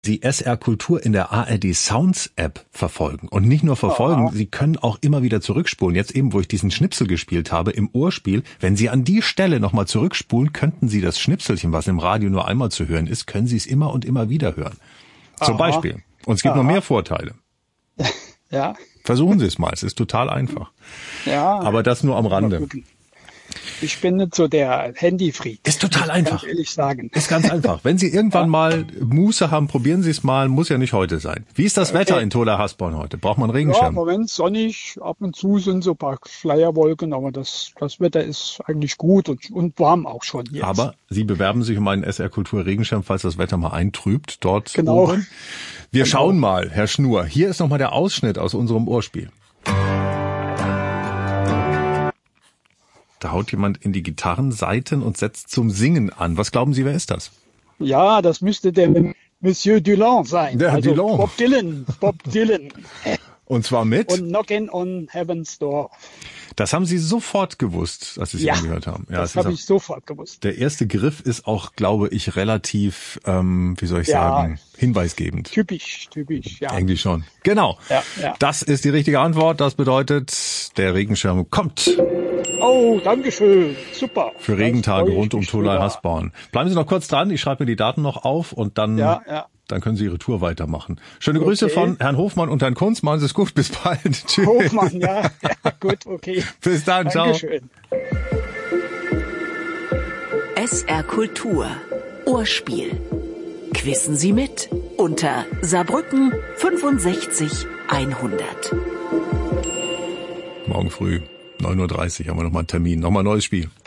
Sie SR Kultur in der ARD Sounds App verfolgen. Und nicht nur verfolgen, Sie können auch immer wieder zurückspulen. Jetzt eben, wo ich diesen Schnipsel gespielt habe, im Ohrspiel, wenn Sie an die Stelle nochmal zurückspulen, könnten Sie das Schnipselchen, was im Radio nur einmal zu hören ist, können Sie es immer und immer wieder hören. Zum Beispiel. Und es gibt noch mehr Vorteile. Ja. Versuchen Sie es mal, es ist total einfach. Ja. Aber das nur am Rande. Ich bin nicht so der Handyfreak. Ist total einfach. Kann ich ehrlich sagen. Ist ganz einfach. Wenn Sie irgendwann mal Muße haben, probieren Sie es mal. Muss ja nicht heute sein. Wie ist das Wetter in Tholey-Hasborn heute? Braucht man einen Regenschirm? Ja, Moment, sonnig. Ab und zu sind so ein paar Schleierwolken, aber das Wetter ist eigentlich gut und warm auch schon jetzt. Aber Sie bewerben sich um einen SR Kultur Regenschirm, falls das Wetter mal eintrübt dort genau. oben. Wir schauen mal, Herr Schnur. Hier ist nochmal der Ausschnitt aus unserem Ohrspiel. Da haut jemand in die Gitarrensaiten und setzt zum Singen an. Was glauben Sie, wer ist das? Ja, das müsste der Monsieur Dulon sein. Der also Dulon. Bob Dylan. Und zwar mit? Und Knockin' on Heaven's Door. Das haben Sie sofort gewusst, als Sie es gehört haben. Ja, das habe ich sofort gewusst. Der erste Griff ist auch, glaube ich, relativ, sagen, hinweisgebend. Typisch, ja. Eigentlich schon. Genau. Ja. Das ist die richtige Antwort. Das bedeutet, der Regenschirm kommt. Oh, dankeschön. Super. Für Regentage rund um Tholey-Hasborn. Bleiben Sie noch kurz dran. Ich schreibe mir die Daten noch auf und dann, dann können Sie Ihre Tour weitermachen. Schöne Grüße von Herrn Hofmann und Herrn Kunz. Machen Sie es gut. Bis bald. Tschüss. Hofmann, ja. Gut, okay. Bis dann. Dankeschön. Ciao. SR Kultur. Ohrspiel. Quissen Sie mit unter Saarbrücken 65 100. Morgen früh 9:30 Uhr haben wir nochmal einen Termin. Nochmal ein neues Spiel.